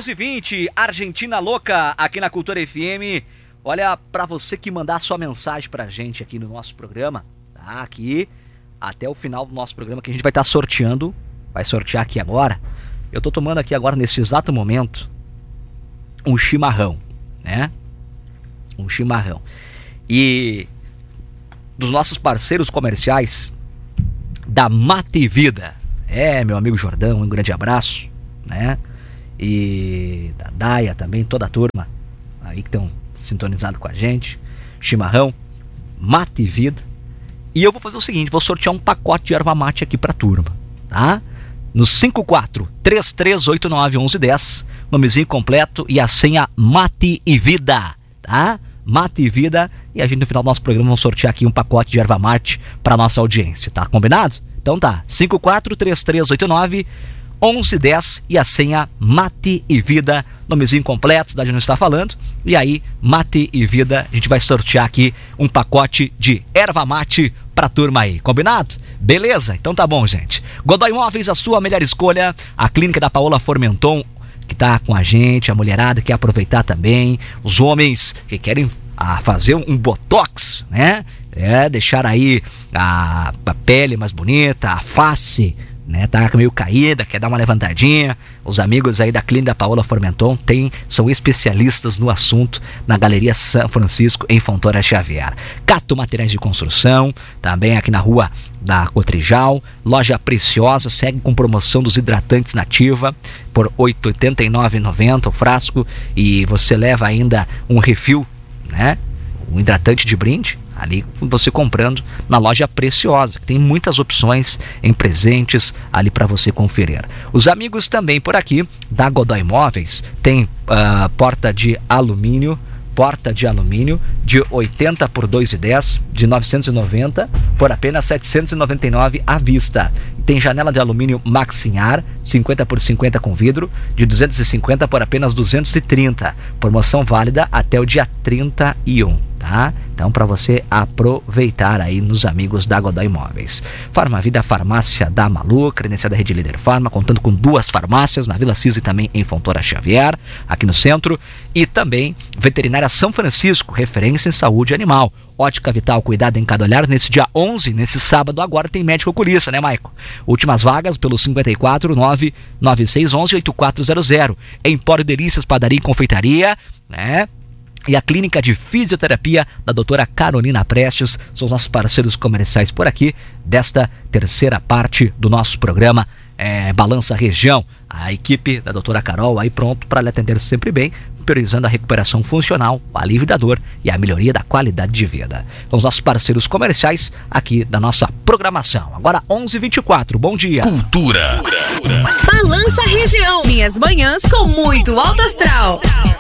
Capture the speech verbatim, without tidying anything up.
onze e vinte, Argentina Louca, aqui na Cultura F M. Olha, pra você que mandar sua mensagem pra gente aqui no nosso programa, tá? Aqui, até o final do nosso programa, que a gente vai estar sorteando, vai sortear aqui agora. Eu tô tomando aqui agora, nesse exato momento, um chimarrão, né? Um chimarrão. E dos nossos parceiros comerciais da Mate Vida. É, meu amigo Jordão, um grande abraço, né? E da Daia também, toda a turma aí que estão sintonizados com a gente. Chimarrão, Mate Vida. E eu vou fazer o seguinte, vou sortear um pacote de erva mate aqui pra turma, tá? No cinco quatro, três três oito nove, um um um zero, nomezinho completo e a senha Mate e Vida, tá? Mate e Vida. E a gente no final do nosso programa vai sortear aqui um pacote de erva mate pra nossa audiência, tá? Combinado? Então tá, cinco quatro, três três oito nove, um um um zero e a senha Mate e Vida, nomezinho completo, cidade onde está falando. E aí, Mate e Vida, a gente vai sortear aqui um pacote de erva mate pra turma aí, combinado? Beleza? Então tá bom, gente. Godoy Imóveis, a sua melhor escolha. A clínica da Paola Formenton, que tá com a gente, a mulherada que quer aproveitar também, os homens que querem ah, fazer um botox, né? É, deixar aí a, a pele mais bonita, a face, né, tá meio caída, quer dar uma levantadinha. Os amigos aí da clínica da Paola Formenton tem, são especialistas no assunto na Galeria São Francisco, em Fontoura Xavier. Cato Materiais de Construção, também aqui na rua da Cotrijal. Loja Preciosa, segue com promoção dos hidratantes Nativa por oito reais e oitenta e nove centavos e noventa centavos o frasco, e você leva ainda um refil, né, um hidratante de brinde ali você comprando na Loja Preciosa, que tem muitas opções em presentes ali para você conferir. Os amigos também por aqui da Godoy Imóveis tem uh, porta de alumínio, porta de alumínio de oitenta por dois e dez, de novecentos e noventa por apenas setecentos e noventa e nove à vista. Tem janela de alumínio Maxinhar, cinquenta por cinquenta com vidro, de duzentos e cinquenta por apenas duzentos e trinta. Promoção válida até o dia trinta e um, tá? Então, para você aproveitar aí nos amigos da Godoy Imóveis. Farmavida, farmácia da Malu, credenciada da Rede Líder Farma, contando com duas farmácias, na Vila Cis e também em Fontoura Xavier, aqui no centro. E também Veterinária São Francisco, referência em saúde animal. Ótica Vital, cuidado em cada olhar. Nesse dia onze, nesse sábado agora, tem médico oculista, né, Maico? Últimas vagas pelo cinquenta e quatro, nove nove seis um um, oito quatro zero zero. Empório Delícias, Padaria e Confeitaria, né? E a Clínica de Fisioterapia da doutora Carolina Prestes são os nossos parceiros comerciais por aqui, desta terceira parte do nosso programa é, Balança Região. A equipe da doutora Carol aí pronto para lhe atender sempre bem, priorizando a recuperação funcional, o alívio da dor e a melhoria da qualidade de vida. São os nossos parceiros comerciais aqui da nossa programação. Agora onze e vinte e quatro, bom dia. Cultura. Balança Região, minhas manhãs com muito alto astral.